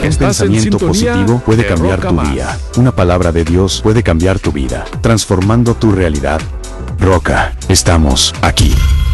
Un Estás en pensamiento sintonía positivo puede de cambiar Roca tu Más. día. Una palabra de Dios puede cambiar tu vida, transformando tu realidad. Roca, estamos aquí.